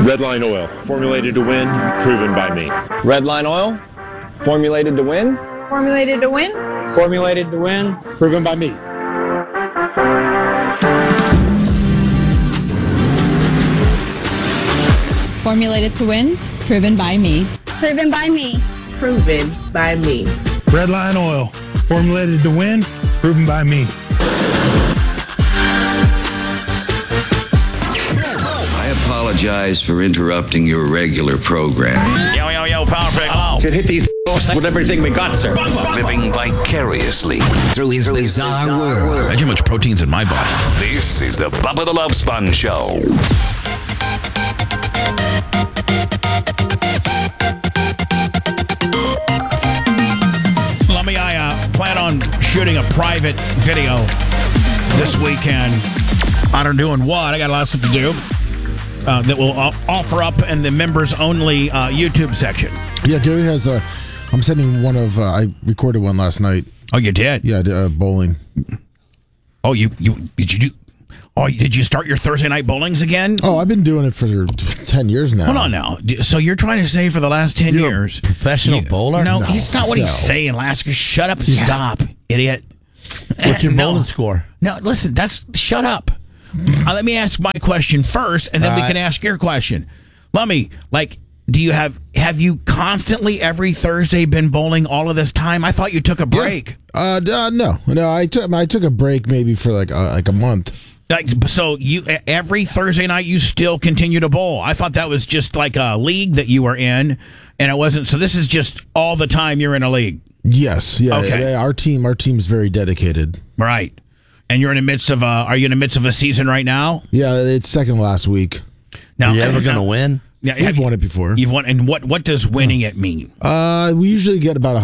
Redline Oil, formulated to win, proven by me. Redline Oil, formulated to win. Formulated to win. Formulated to win, proven by me. Formulated to win, proven by me. Proven by me. Proven by me. Redline Oil, formulated to win, proven by me. I apologize for interrupting your regular program. Yo, Power Break, hello. Should hit these with everything we got, sir. Living vicariously through his bizarre world. Imagine how much protein's in my body. This is the Bubba the Love Sponge Show. I plan on shooting a private video this weekend. I don't know doing what. I got lots to do that will offer up in the members-only YouTube section. Yeah, Gary has a... I'm sending one of... I recorded one last night. Oh, you did? Yeah, bowling. Oh, did you do... Oh, did you start your Thursday night bowlings again? Oh, I've been doing it for 10 years now. Hold on now. So you're trying to say for the last 10 years... Professional bowler? No, he's not what he's saying, Lasker. Shut up and stop, idiot. What's your bowling score? No, listen, shut up. Let me ask my question first, and then we can ask your question. Lummy, have you constantly every Thursday been bowling all of this time? I thought you took a break. Yeah. No. I took a break maybe for like a month. So you every Thursday night you still continue to bowl? I thought that was just like a league that you were in, and it wasn't. So this is just all the time you're in a league. Yes. Yeah. Okay. Our team's very dedicated. Right. And you're in the midst of are you in the midst of a season right now? Yeah, it's second last week. Now, are you ever going to win? Yeah, we've won it before. You've won, and what does winning it mean? We usually get about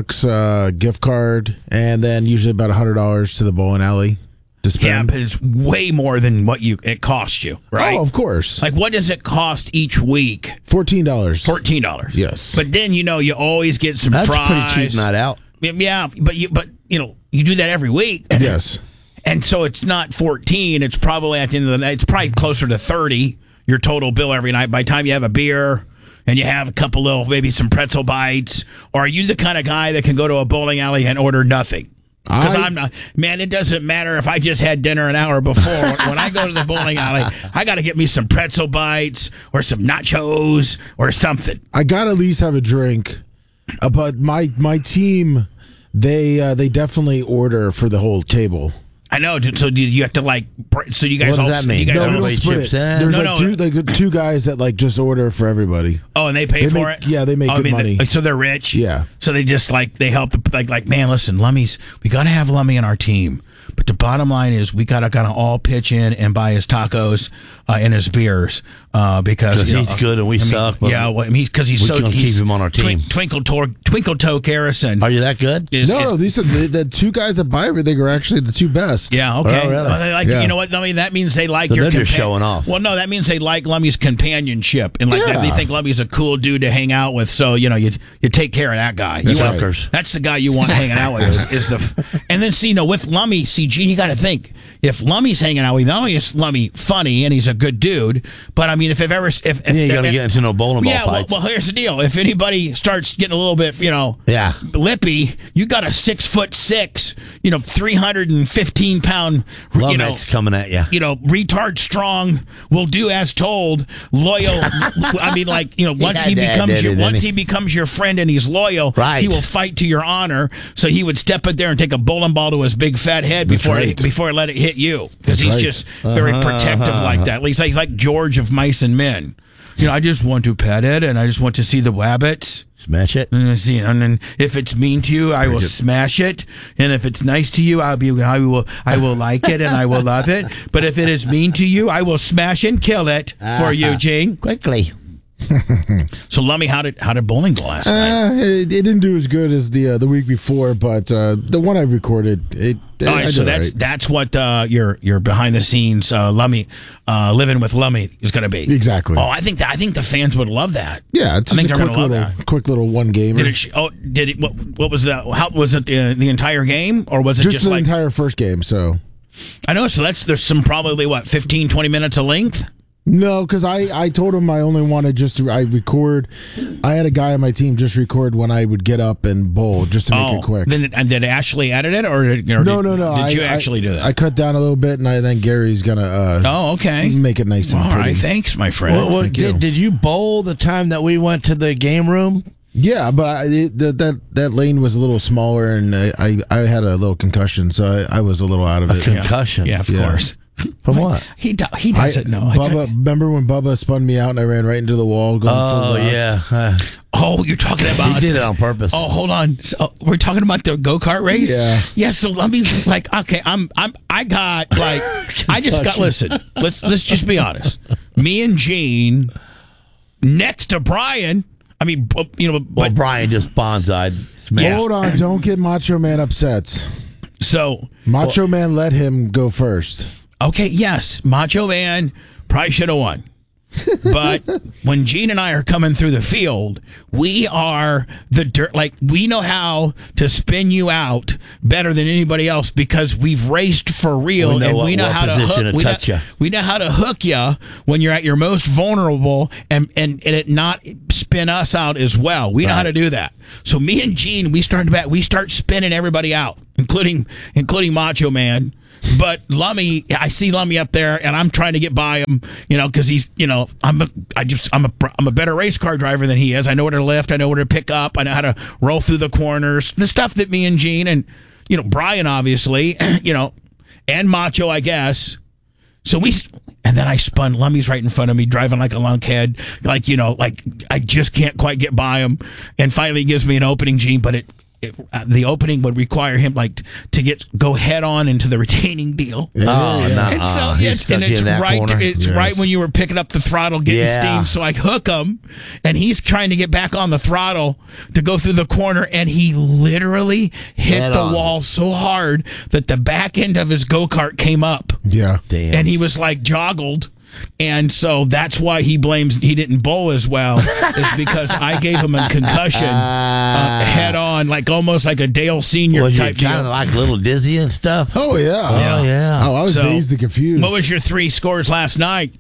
$100 gift card, and then usually about $100 to the bowling alley to spend. Yeah, but it's way more than what it cost you, right? Oh, of course. Like, what does it cost each week? $14. $14. Yes. But then you always get some fries. That's a pretty cheap night out. Yeah, but you do that every week. Yes. And so it's not 14. It's probably at the end of the night. It's probably closer to 30. Your total bill every night. By the time you have a beer and you have a couple of maybe some pretzel bites, or are you the kind of guy that can go to a bowling alley and order nothing? Because I'm not. Man, it doesn't matter if I just had dinner an hour before. When I go to the bowling alley, I got to get me some pretzel bites or some nachos or something. I got to at least have a drink. But my team, they definitely order for the whole table. I know. So do you have to So you guys what does that mean? You guys everybody chips in. There's two guys that just order for everybody. Oh, and they pay for it. Yeah, they make good money. So they're rich. Yeah. So they just they help. Man, listen, Lummy's. We gotta have Lummy in our team. But the bottom line is, we gotta all pitch in and buy his tacos and his beers because he's good and we suck. Yeah, because he's so. We're keep him on our team. Twinkle Toe Harrison. Are you that good? No, the two guys that buy everything are actually the two best. Yeah. Okay. Oh, really? Well, Yeah. You know what, Lummy? That means they like So your. they're just showing off. Well, no, that means they like Lummy's companionship and they think Lummy's a cool dude to hang out with. So you take care of that guy. Suckers. That's the guy you want hanging out with. Is the and then with Lummy, Gene, you got to think. If Lummy's hanging out with, not only is Lummy funny and he's a good dude, but I mean, if you got to get into no bowling ball fights. Well, here's the deal: if anybody starts getting a little bit, lippy, you got a 6'6", 315-pound, Lummex coming at you. Retard strong, will do as told, loyal. I mean, once he becomes your friend and he's loyal, right. He will fight to your honor. So he would step in there and take a bowling ball to his big fat head before he let it hit you, because he's just very protective like that. He's like George of Mice and Men. I just want to pet it, and I just want to see the wabbits. Smash it. And then if it's mean to you, I will smash it. And if it's nice to you, I will like it and I will love it. But if it is mean to you, I will smash and kill it for you, Gene. Quickly. So, Lummy, how did bowling go last night? It didn't do as good as the week before, but the one I recorded, that's what your behind the scenes Lummy living with Lummy is going to be. Exactly. Oh, I think the fans would love that. Yeah, it's just a quick little one game. Did it? What was that? How was it? The entire game, or was it just the entire first game? So I know. So there's some probably 15, 20 minutes of length. No, because I told him I only wanted I record. I had a guy on my team just record when I would get up and bowl just to make it quick. And did Ashley edit it, or no? Did you actually do that? I cut down a little bit, and then Gary's gonna. Okay. Make it nice and all pretty. right. Thanks, my friend. Did you bowl the time that we went to the game room? Yeah, but that lane was a little smaller, and I had a little concussion, so I was a little out of it. Concussion? Yeah, of course. From what? He doesn't know. Remember when Bubba spun me out and I ran right into the wall? Going full blast? Yeah. You're talking about. He did it on purpose. Oh, hold on. So, we're talking about the go-kart race? Yeah. Yeah, so let me, okay, I got, I just got, listen, let's just be honest. Me and Gene, next to Brian, but Brian just bonsai'd. Hold on, don't get Macho Man upset. So. Macho Man let him go first. Okay, yes, Macho Man probably should have won. But when Gene and I are coming through the field, we are the dirt. We know how to spin you out better than anybody else because we've raced for real, we know how to hook. We know how to hook you when you're at your most vulnerable, and it not spin us out as well. We know how to do that. So me and Gene, we start spinning everybody out, including Macho Man. But Lummy, I see Lummy up there, and I'm trying to get by him, because he's, I'm a better race car driver than he is. I know where to lift, I know where to pick up, I know how to roll through the corners, the stuff that me and Gene and Brian obviously, and Macho, I guess. So and then I spun. Lummy's right in front of me, driving like a lunkhead, I just can't quite get by him, and finally he gives me an opening, Gene, but the opening would require him to go head on into the retaining deal. And so it's right when you were picking up the throttle, getting steam. So I hook him, and he's trying to get back on the throttle to go through the corner, and he literally hit the wall so hard that the back end of his go-kart came up. Yeah, damn. And he was joggled. And so that's why he blames he didn't bowl as well, is because I gave him a concussion head on, almost like a Dale Senior type deal. Kind of a little dizzy and stuff. Oh yeah. Oh, I was dazed and confused. What was your 3 scores last night?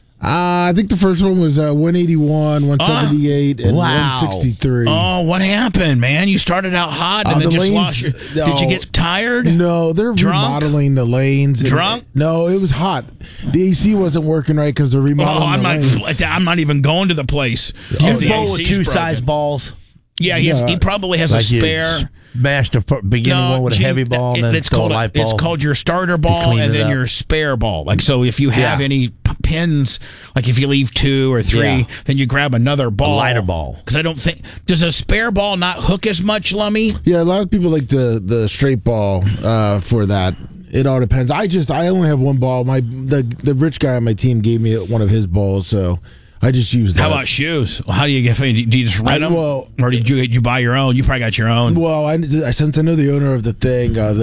I think the first one was 181, 178, and 163. Oh, what happened, man? You started out hot and then just lost your... Did you get tired? No, they're remodeling the lanes. Drunk? No, it was hot. The AC wasn't working right because they're remodeling the lanes. I'm not even going to the place. You bowl with 2 size balls? Yeah, he probably has a spare... Smash the beginning one with a heavy ball and then it's called a light ball. It's called your starter ball and then your spare ball. So if you have any pins, if you leave 2 or 3, then you grab another ball. A lighter ball. Because I don't think... Does a spare ball not hook as much, Lummy? Yeah, a lot of people like the straight ball for that. It all depends. I only have one ball. The rich guy on my team gave me one of his balls, so... I just use that. How about shoes? How do you get? Do you just rent them, or did you buy your own? You probably got your own. Well, since I know the owner of the thing, the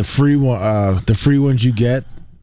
free ones you get,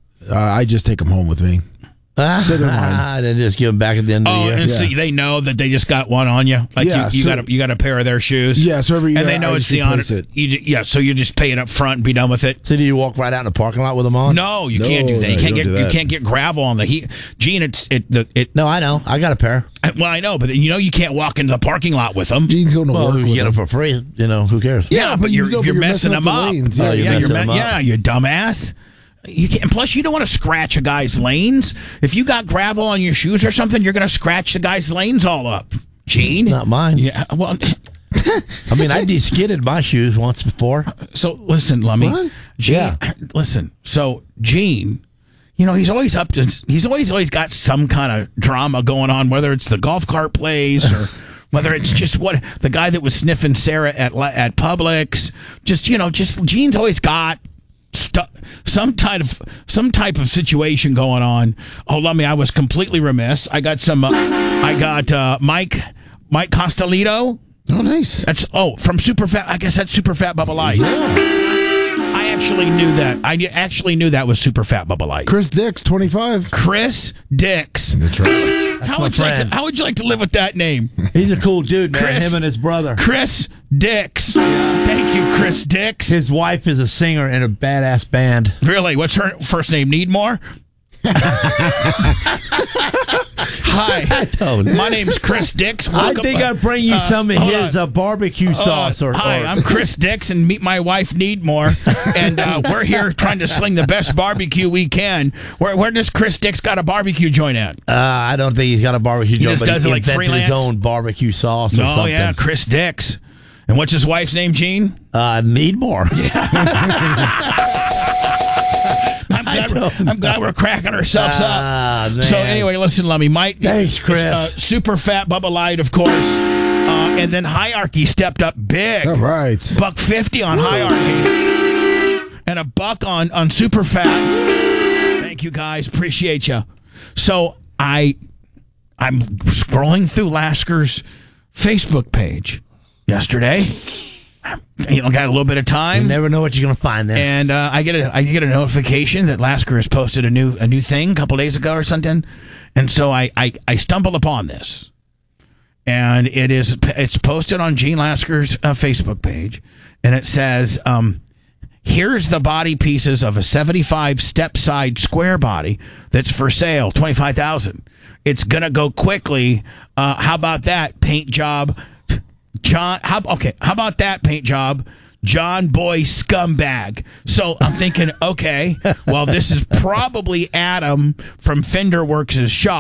I just take them home with me. Sit in mine. And just give them back at the end of the year. And so they know that they just got one on you. You got a pair of their shoes. Yeah, so every year and they know it's the honor. So you just pay it up front and be done with it. So do you walk right out in the parking lot with them on? No, you can't do that. You can't get gravel on the heat. Gene, No, I know. I got a pair. Well, I know, but you can't walk into the parking lot with them. Gene's going to work. You get them for free. Who cares? Yeah, but you're messing them up. You're you dumbass. You can't. Plus, you don't want to scratch a guy's lanes. If you got gravel on your shoes or something, you're going to scratch the guy's lanes all up. Gene, not mine. Yeah, well, I mean, I de-skidded my shoes once before. So listen, Lummy. What? Gene, listen. So Gene, he's always up to. He's always got some kind of drama going on, whether it's the golf cart plays or. Whether it's just the guy that was sniffing Sarah at Publix, just Gene's always got some type of situation going on. Oh, Lummy, I was completely remiss. I got Mike Costolito. Oh, nice. That's from Super Fat. I guess that's Super Fat Bubba Light. Yeah. I actually knew that. I actually knew that was Super Fat Bubba Light. Chris Dix, 25. Chris Dix. That's right. How would you like to live with that name? He's a cool dude, man. Him and his brother. Chris Dix. Yeah. Thank you, Chris Dix. His wife is a singer in a badass band. Really? What's her first name? Needmore? Hi. My name's Chris Dix. I think I'd bring you some of his barbecue sauce. Hi, I'm Chris Dix, and meet my wife Needmore, and we're here trying to sling the best barbecue we can. Where does Chris Dix got a barbecue joint at? I don't think he's got a barbecue joint, just but does he it like invented freelance? his own barbecue sauce or something. Oh, yeah, Chris Dix. And what's his wife's name, Gene? Needmore. I'm glad we're cracking ourselves up. Man. So anyway, listen, Lummy. Mike. Thanks, Chris. Super fat Bubba Light, of course. And then Hierarchy stepped up big. All right. $1.50 on Hierarchy. And $1 on Super Fat. Thank you, guys. Appreciate you. So I'm scrolling through Lasker's Facebook page yesterday. Got a little bit of time. You never know what you're going to find there. And I get a notification that Lasker has posted a new thing a couple days ago or something. And so I stumbled upon this. And it's posted on Gene Lasker's Facebook page. And it says, here's the body pieces of a 75 step side square body that's for sale, $25,000. It's going to go quickly. How about that paint job? How about that paint job? John Boy Scumbag. So I'm thinking, okay, well, this is probably Adam from Fender Works' shop.